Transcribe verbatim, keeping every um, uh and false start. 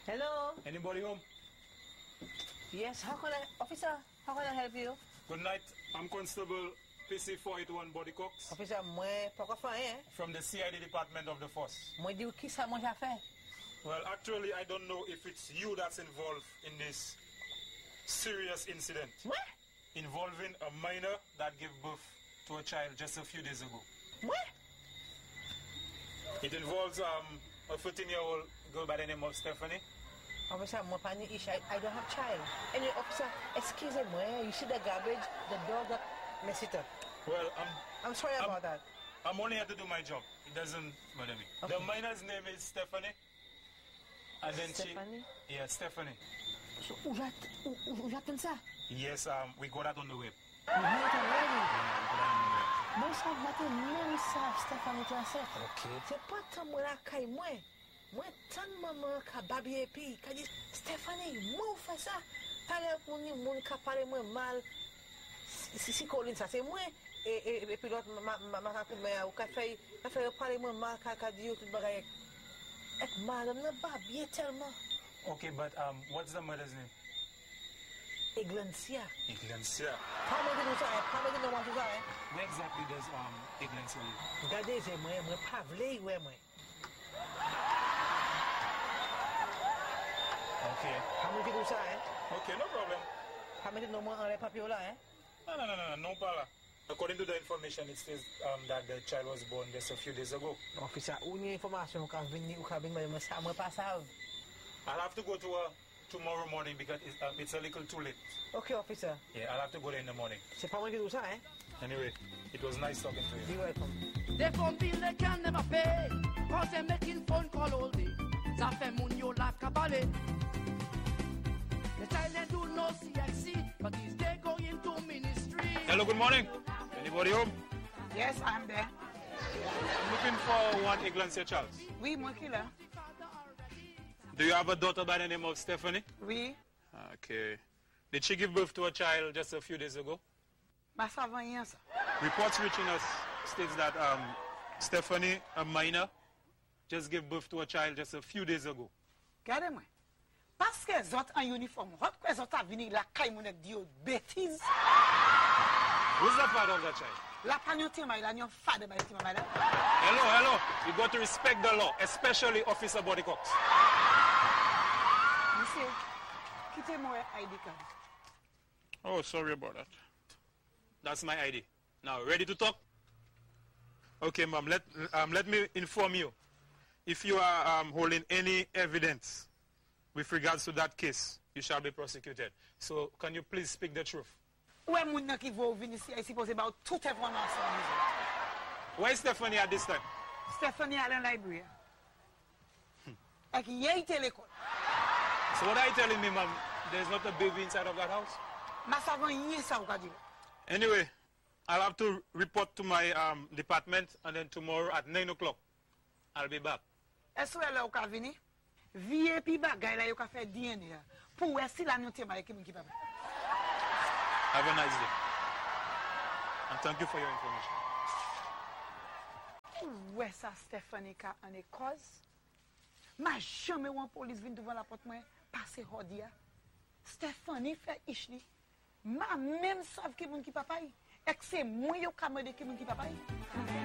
Hello? Anybody home? Yes, how can I, officer, how can I help you? Good night. I'm Constable P C four eighty-one Body Cox. Officer, moi, pourquoi faire, hein? From the C I D Department of the Force. Moi, dis qui ça, moi, j'ai fait? Well, actually, I don't know if it's you that's involved in this serious incident. What? Involving a minor that gave birth to a child just a few days ago. What? It involves um, a fourteen-year-old girl by the name of Stephanie. Officer, moi, pas ni issue. I, I don't have child. Anyway, officer, excusez-moi, you see the garbage? The dog got messed it up. Well, I'm... I'm sorry I'm, about that. I'm only here to do my job. It doesn't bother me. Okay. The minor's name is Stephanie. And then Stephanie? she... Yeah, Stephanie. So, où j'attends ça? Yes, um, we got that on the web. You heard it already? Yeah, we got that on the web. Moi, ça matin, même ça, Stéphanie Tracet. Ok. C'est pas tant moi la caille, moi. Moi, tant maman qui a babi et puis, qui a dit, Stéphanie, moi, fais ça. Parler pour nous, moun qui parle moi mal. Si, si, Colin, ça, c'est moi. Et, et, et puis l'autre, ma, ma, ma, ma, ou qui fait, qui fait parler moi mal, qui a dit, tout bagaille. Et mal, on n'a pas bien tellement. Okay, but um, what's the mother's name? Eglancia. Iglencia. Pas moi qui nous ça, pas moi qui nous tout ça, hein. Where exactly does um, Iglencia live? Regardez, c'est moi, moi, pas vle, ouais, moi. Okay. Pas moi qui nous ça, hein. Okay, no problem. Pas moi qui nous moi en les papiers là, hein. No, no, no, no, no, no pala. According to the information, it says um, that the child was born just a few days ago. Officer, où ni information ou ka vini ou ka vini moi ça moi pas ça. I'll have to go to uh, tomorrow morning because it's, um, it's a little too late. Okay, officer. Yeah, I'll have to go there in the morning. C'est pas moi qui dis ça, hein. Anyway, it was nice talking to you. Be welcome. They phone bill they can never pay, cause they're making phone call all day. Ça fait moun yo la kabale. The child they do no C I C, but he's they going to ministry. Hello, good morning. Anybody home? Yes, I'm there. I'm looking for one Iglencia child. Oui, moi qui là. Do you have a daughter by the name of Stephanie? Oui. Okay. Did she give birth to a child just a few days ago? Bah ça va rien ça. Reports reaching us states that um, Stephanie, a minor, just gave birth to a child just a few days ago. Regardez-moi. Parce que les autres en uniforme, votre que les autres venir la caille mon dit bêtise. Who's the father of that child? La pagnoté ma la nyon fade ba ti madame. Hello, hello. You got to respect the law, especially Officer Body Cox. Monsieur, quittez-moi I D card. Oh, sorry about that. That's my I D. Now, ready to talk? Okay, ma'am, let, um, let me inform you. If you are um, holding any evidence with regards to that case, you shall be prosecuted. So, can you please speak the truth? Où est moun nan qui va venir ici, ici supposé ba toute information. Where is Stephanie at this time? Stephanie à la library. Et qui y a été l'école. So what are you telling me, ma'am? There's not a baby inside of that house? Ma savon y ça ou ka dire. Anyway, I'll have to report to my um, department, and then tomorrow at nine o'clock, I'll be back. Est-ce que là ou ka venir? V I P bagay la yo ka fait D N A. Pour est si la noté ma équipe qui pas. Have a nice day. And thank you for your information. Où est ça Stephanie ka en cause? Ma jamais ou police vient devant la porte moi passer hodia. Stephanie fait ishli. Ma même savent que mon qui papa. Et c'est moi yo ka me de que mon qui papa.